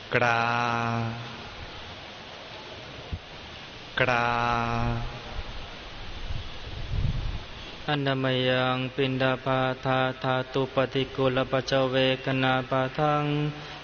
กรากราอันดมยังปินดาปาธาธาตุปฏิกุลปัจเวกนาปาทัง